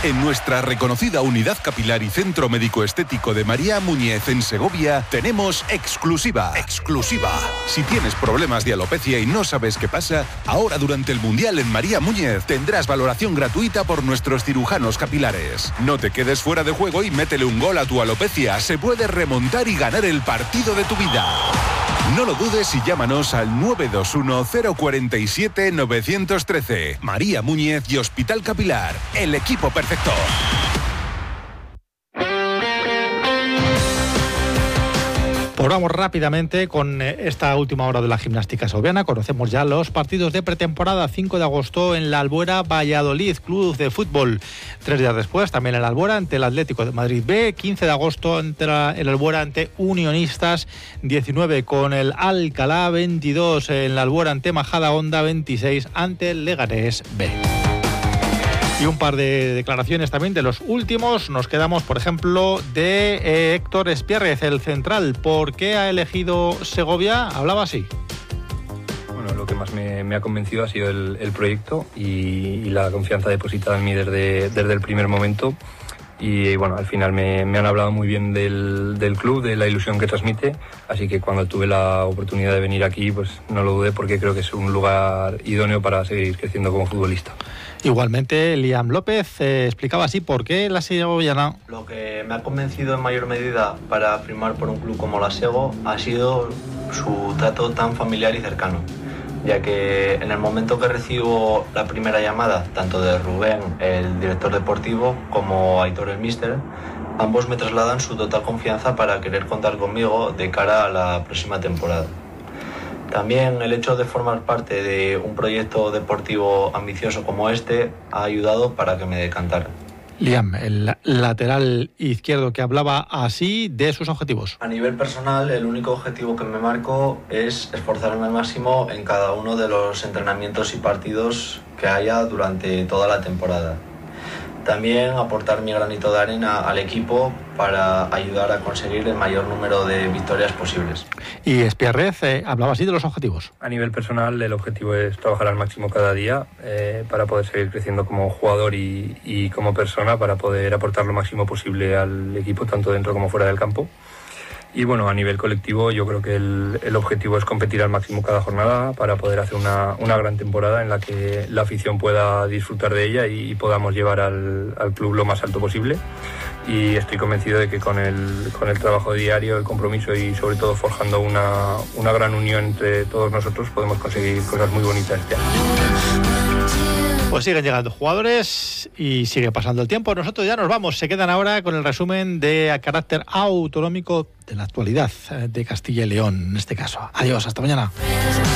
En nuestra reconocida unidad capilar y centro médico estético de María Muñez en Segovia, tenemos exclusiva. Si tienes problemas de alopecia y no sabes qué pasa, ahora durante el Mundial en María Muñez tendrás valoración gratuita por nuestros cirujanos capilares. No te quedes fuera de juego y métele un gol a tu alopecia. Se puede remontar y ganar el partido de tu vida. No lo dudes y llámanos al 921 047 913. María Muñez y Hospital Capilar, el equipo perfecto. Pues vamos rápidamente con esta última hora de la gimnástica segoviana. Conocemos ya los partidos de pretemporada. 5 de agosto en la Albuera, Valladolid, Club de Fútbol. 3 días después, también en la Albuera, ante el Atlético de Madrid B. 15 de agosto en la Albuera ante Unionistas. 19 con el Alcalá. 22 en la Albuera ante Majadahonda. 26 ante el Leganés B. Y un par de declaraciones también de los últimos. Nos quedamos, por ejemplo, de Héctor Espiérrez, el central. ¿Por qué ha elegido Segovia? Hablaba así. Bueno, lo que más me ha convencido ha sido el proyecto y la confianza depositada en mí desde el primer momento. Y bueno, al final me han hablado muy bien del club, de la ilusión que transmite, así que cuando tuve la oportunidad de venir aquí, pues no lo dudé, porque creo que es un lugar idóneo para seguir creciendo como futbolista. Igualmente, Liam López explicaba así por qué la segoviana. Lo que me ha convencido en mayor medida para firmar por un club como la Sego ha sido su trato tan familiar y cercano, ya que en el momento que recibo la primera llamada, tanto de Rubén, el director deportivo, como Aitor, el míster, ambos me trasladan su total confianza para querer contar conmigo de cara a la próxima temporada. También el hecho de formar parte de un proyecto deportivo ambicioso como este ha ayudado para que me decantara. Liam, el lateral izquierdo, que hablaba así de sus objetivos. A nivel personal, el único objetivo que me marco es esforzarme al máximo en cada uno de los entrenamientos y partidos que haya durante toda la temporada. También aportar mi granito de arena al equipo para ayudar a conseguir el mayor número de victorias posibles. Y Espiérrez hablaba así de los objetivos. A nivel personal, el objetivo es trabajar al máximo cada día para poder seguir creciendo como jugador y como persona, para poder aportar lo máximo posible al equipo, tanto dentro como fuera del campo. Y bueno, a nivel colectivo, yo creo que el objetivo es competir al máximo cada jornada para poder hacer una gran temporada en la que la afición pueda disfrutar de ella y podamos llevar al club lo más alto posible. Y estoy convencido de que con el trabajo diario, el compromiso y sobre todo forjando una gran unión entre todos nosotros, podemos conseguir cosas muy bonitas este año. Pues siguen llegando jugadores y sigue pasando el tiempo. Nosotros ya nos vamos. Se quedan ahora con el resumen de carácter autonómico de la actualidad de Castilla y León, en este caso. Adiós, hasta mañana.